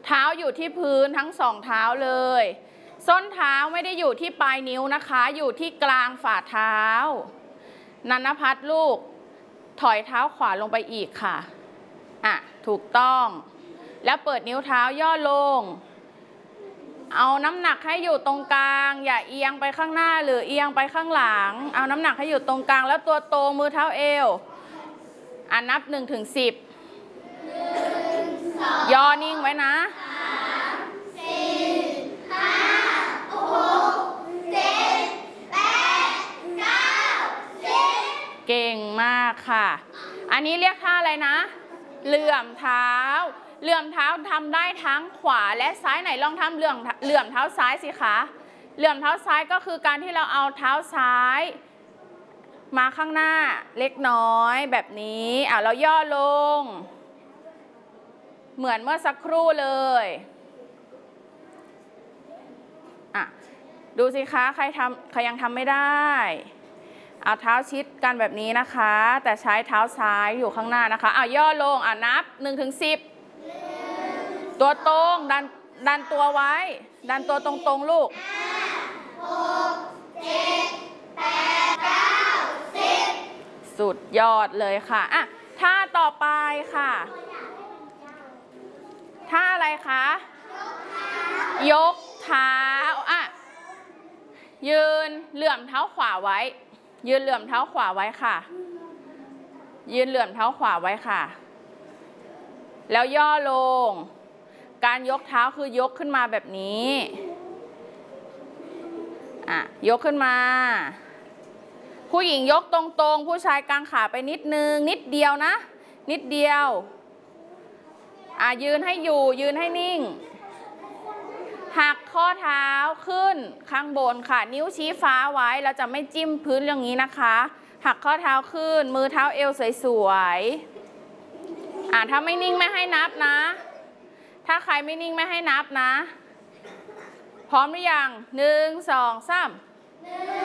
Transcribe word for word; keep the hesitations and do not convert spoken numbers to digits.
เท้าอยู่ที่พื้นทั้งสองเท้าเลยส้นเท้าไม่ได้อยู่ที่ปลายนิ้วนะคะอยู่ที่กลางฝ่าเท้านันภัทรลูกถอยเท้าขวาลงไปอีกค่ะอ่ะถูกต้องแล้วเปิดนิ้วเท้าย่อลงเอาน้ำหนักให้อยู่ตรงกลางอย่าเอียงไปข้างหน้าหรือเอียงไปข้างหลังเอาน้ำหนักให้อยู่ตรงกลางแล้วตัวโตมือเท้าเอวอ่ะนับหนึ่งถึงสิบย่อนิ่งไว้นะเก่งมากค่ะอันนี้เรียกท่าอะไรนะเหลื่อมเท้าเหลื่อมเท้าทำได้ทั้งขวาและซ้ายไหนลองทำเหลื่อมเหลื่อมเท้าซ้ายสิคะเหลื่อมเท้าซ้ายก็คือการที่เราเอาเท้าซ้ายมาข้างหน้าเล็กน้อยแบบนี้อ่ะเราย่อลงเหมือนเมื่อสักครู่เลยอ่ะดูสิคะใครทำใครยังทำไม่ได้เอาเท้าชิดกันแบบนี้นะคะแต่ใช้เท้าซ้ายอยู่ข้างหน้านะคะอ่ะย่อลงอ่ะนับหนึ่งถึงสิบตัวตรงดันดันตัวไว้ดันตัวตรงๆลูกสุดยอดเลยค่ะอ่ะท่าต่อไปค่ะท่าอะไรคะยกเท้าอ่ะยืนเหลื่อมเท้าขวาไว้ยืนเหลื่อมเท้าขวาไว้ค่ะยืนเหลื่อมเท้าขวาไว้ค่ะแล้วย่อลงการยกเท้าคือยกขึ้นมาแบบนี้อ่ะยกขึ้นมาผู้หญิงยกตรงๆผู้ชายกางขาไปนิดนึงนิดเดียวนะนิดเดียวอ่ะยืนให้อยู่ยืนให้นิ่งหักข้อเท้าขึ้นข้างบนค่ะนิ้วชี้ฟ้าไว้เราจะไม่จิ้มพื้นอย่างนี้นะคะหักข้อเท้าขึ้นมือเท้าเอวสวยๆอ่ะถ้าไม่นิ่งไม่ให้นับนะถ้าใครไม่นิ่งไม่ให้นับนะพร้อมหรือยังหนึ่งสองสาม